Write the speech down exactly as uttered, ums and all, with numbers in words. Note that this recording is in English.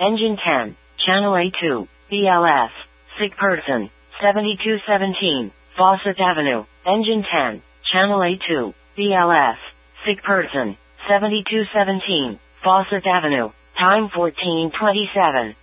Engine ten, Channel A two, B L S, sick person, seventy-two seventeen, Fawcett Avenue. Engine ten, Channel A two, B L S, sick person, seventy-two seventeen, Fawcett Avenue. Time fourteen twenty-seven.